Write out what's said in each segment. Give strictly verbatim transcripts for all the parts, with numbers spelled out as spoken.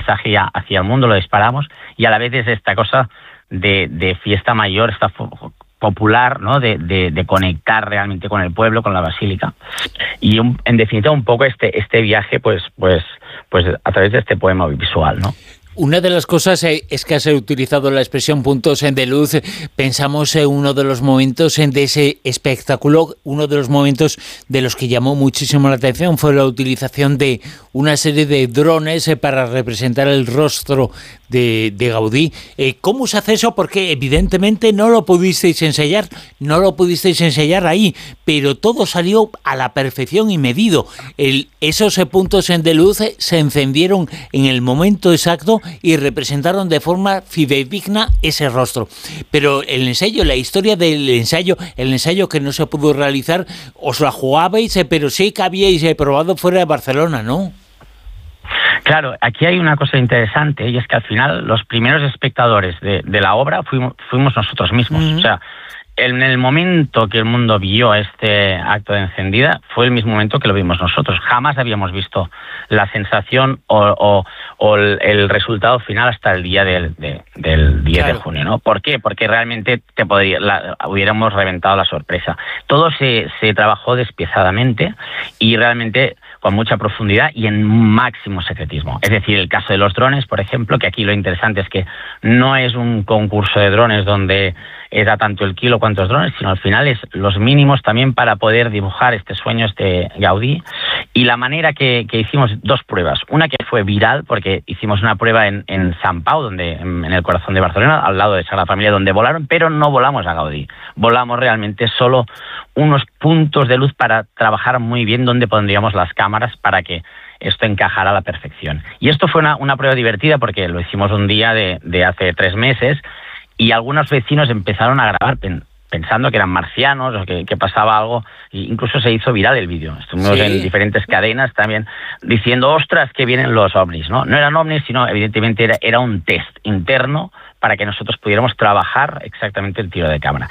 mensaje ya hacia el mundo, lo disparamos, y a la vez es esta cosa de, de fiesta mayor, esta popular, ¿no? De, de, de conectar realmente con el pueblo, con la basílica. Y un, en definitiva un poco este, este viaje, pues, pues, pues a través de este poema visual, ¿no? Una de las cosas es que has utilizado la expresión puntos de luz. Pensamos en uno de los momentos de ese espectáculo, uno de los momentos de los que llamó muchísimo la atención fue la utilización de una serie de drones para representar el rostro de, de Gaudí. ¿Cómo se hace eso? Porque evidentemente no lo pudisteis ensayar, no lo pudisteis ensayar ahí, pero todo salió a la perfección y medido. El, esos puntos de luz se encendieron en el momento exacto y representaron de forma fidedigna ese rostro. Pero el ensayo, la historia del ensayo, el ensayo que no se pudo realizar, os la jugabais, pero sí que habíais probado fuera de Barcelona, ¿no? Claro, aquí hay una cosa interesante, y es que al final los primeros espectadores de, de la obra fuimos, fuimos nosotros mismos. Uh-huh. O sea, en el momento que el mundo vio este acto de encendida, fue el mismo momento que lo vimos nosotros. Jamás habíamos visto la sensación o, o, o el, el resultado final hasta el día del, de, del diez claro. de junio, ¿no? ¿Por qué? Porque realmente te podría, la, hubiéramos reventado la sorpresa. Todo se, se trabajó despiezadamente y realmente con mucha profundidad y en máximo secretismo. Es decir, el caso de los drones, por ejemplo, que aquí lo interesante es que no es un concurso de drones donde era tanto el kilo cuantos drones, sino al final es los mínimos también para poder dibujar este sueño, este Gaudí. Y la manera que, que hicimos dos pruebas. Una que fue viral, porque hicimos una prueba en, en Sant Pau, donde, en, en el corazón de Barcelona, al lado de Sagrada Familia, donde volaron, pero no volamos a Gaudí. Volamos realmente solo unos puntos de luz para trabajar muy bien dónde pondríamos las cámaras para que esto encajara a la perfección. Y esto fue una, una prueba divertida porque lo hicimos un día de, de hace tres meses y algunos vecinos empezaron a grabar pen, pensando que eran marcianos o que, que pasaba algo, e incluso se hizo viral el vídeo. Estuvimos ¿Sí? en diferentes cadenas también diciendo, ostras, que vienen los ovnis, ¿no? No eran ovnis, sino evidentemente era, era un test interno para que nosotros pudiéramos trabajar exactamente el tiro de cámara.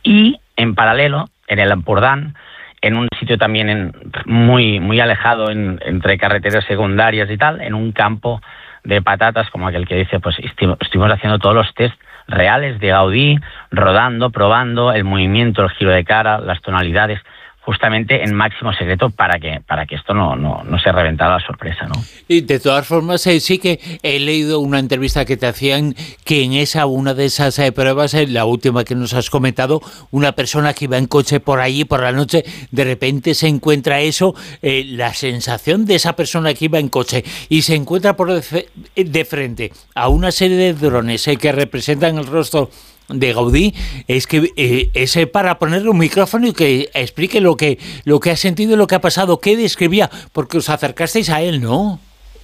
Y en paralelo, en el Ampurdán, en un sitio también en, muy, muy alejado en, entre carreteras secundarias y tal, en un campo de patatas, como aquel que dice, pues estuvimos haciendo todos los test reales de Gaudí, rodando, probando el movimiento, el giro de cara, las tonalidades, justamente en máximo secreto para que para que esto no, no, no se reventara la sorpresa, ¿no? Y de todas formas, eh, sí que he leído una entrevista que te hacían que en esa una de esas eh, pruebas, eh, la última que nos has comentado, una persona que iba en coche por allí por la noche, de repente se encuentra eso, eh, la sensación de esa persona que iba en coche y se encuentra por de, de frente a una serie de drones eh, que representan el rostro de Gaudí, es que eh, es para ponerle un micrófono y que explique lo que lo que ha sentido y lo que ha pasado. ¿Qué describía? Porque os acercasteis a él, ¿no?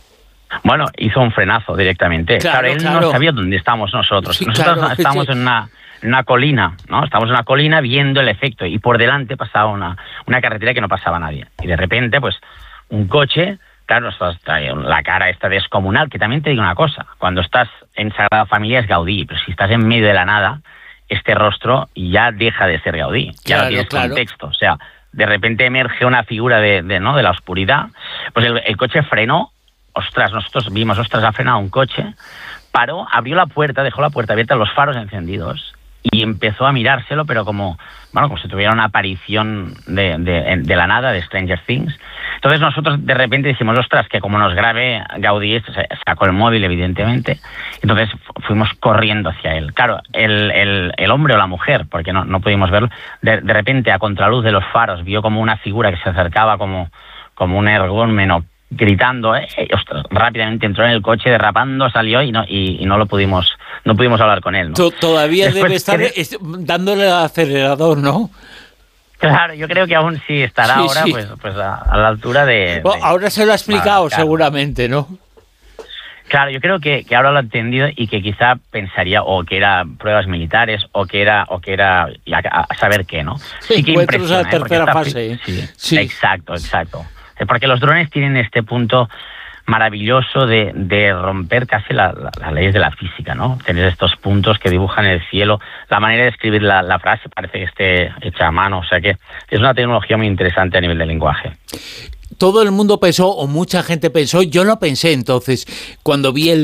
Bueno, hizo un frenazo directamente. Claro, claro él claro. no sabía dónde estábamos nosotros. Sí, nosotros claro, estábamos sí. en una en una colina, ¿no? Estábamos en una colina viendo el efecto y por delante pasaba una, una carretera que no pasaba nadie. Y de repente, pues, un coche. Claro, la cara esta descomunal, que también te digo una cosa, cuando estás en Sagrada Familia es Gaudí, pero si estás en medio de la nada, este rostro ya deja de ser Gaudí, ya claro, no tienes claro. contexto, o sea, de repente emerge una figura de, de, ¿no? de la oscuridad, pues el, el coche frenó, ostras, nosotros vimos, ostras, ha frenado un coche, paró, abrió la puerta, dejó la puerta abierta, los faros encendidos, y empezó a mirárselo, pero como, bueno, como si tuviera una aparición de, de, de la nada, de Stranger Things. Entonces nosotros de repente dijimos, ostras, que como nos grabe Gaudí, esto, sacó el móvil, evidentemente, entonces fuimos corriendo hacia él. Claro, el, el, el hombre o la mujer, porque no, no pudimos verlo, de, de repente a contraluz de los faros vio como una figura que se acercaba como, como un ergúmeno, gritando, eh, ostras, rápidamente entró en el coche, derrapando, salió y no y, y no lo pudimos no pudimos hablar con él, ¿no? Todavía Después, debe estar creo, dándole al acelerador, ¿no? Claro, yo creo que aún sí estará sí, ahora sí. pues pues a, a la altura de, bueno, de... Ahora se lo ha explicado, claro. seguramente, ¿no? Claro, yo creo que, que ahora lo ha entendido y que quizá pensaría o que era pruebas militares o que era o que era a, a saber qué, ¿no? Sí, que impresiona, la tercera ¿eh? fase. ¿eh? Sí, sí. Exacto, exacto. Porque los drones tienen este punto maravilloso de, de romper casi la, la, las leyes de la física, ¿no? Tener estos puntos que dibujan el cielo, la manera de escribir la, la frase parece que esté hecha a mano, o sea que es una tecnología muy interesante a nivel de lenguaje. Todo el mundo pensó, o mucha gente pensó, yo no pensé entonces, cuando vi el